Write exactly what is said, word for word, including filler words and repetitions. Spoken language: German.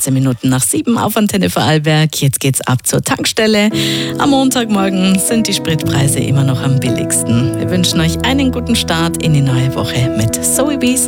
achtzehn Minuten nach sieben auf Antenne Vorarlberg. Jetzt geht's ab zur Tankstelle. Am Montagmorgen sind die Spritpreise immer noch am billigsten. Wir wünschen euch einen guten Start in die neue Woche mit Zoe Bees.